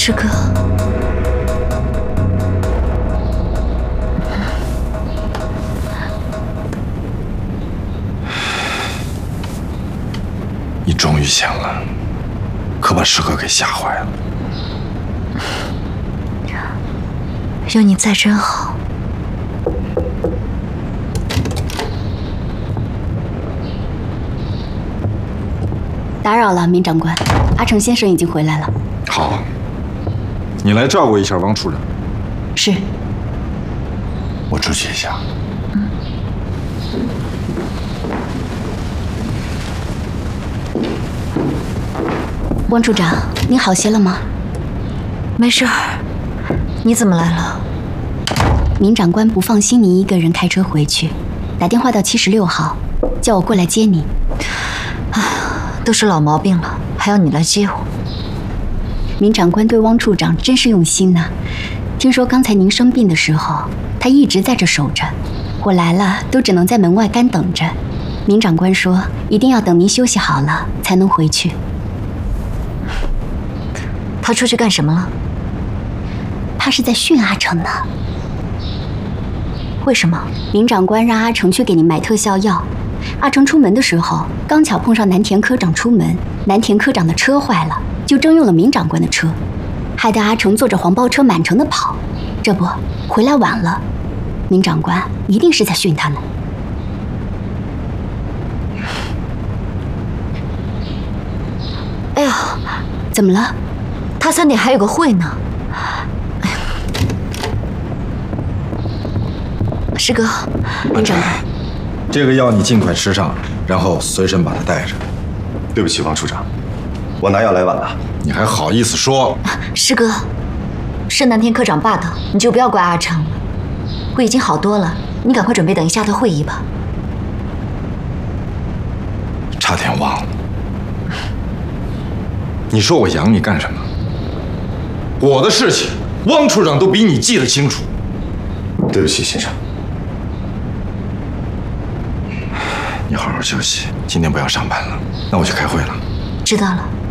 师哥， 你终于醒了，可把师哥给吓坏了。 有你在真好。 打扰了，明长官，阿成先生已经回来了。 好，你来照顾一下汪处长。 是。 我出去一下。 汪处长，您好些了吗？ 没事儿。你怎么来了？ 明长官不放心您一个人开车回去，打电话到76号，叫我过来接你。 哎，都是老毛病了，还要你来接我。 明长官对汪处长真是用心呐。听说刚才您生病的时候，他一直在这守着，我来了都只能在门外干等着。明长官说一定要等您休息好了才能回去。 他出去干什么了？ 他是在训阿成呢。 为什么？ 明长官让阿成去给您买特效药。阿成出门的时候，刚巧碰上南田科长出门，南田科长的车坏了，就征用了明长官的车，害得阿成坐着黄包车满城的跑。这不，回来晚了。明长官一定是在训他呢。 哎呀， 怎么了？ 他3点还有个会呢。师哥， 明长官，这个药你尽快吃上，然后随身把它带着。 对不起，汪处长，我拿药来晚了。 你还好意思说？ 师哥，是南田科长霸道，你就不要怪阿成了。我已经好多了，你赶快准备等一下的会议吧。 差点忘了，你说我养你干什么？我的事情，汪处长都比你记得清楚。 对不起，先生。 你好好休息，今天不要上班了。那我去开会了。 知道了。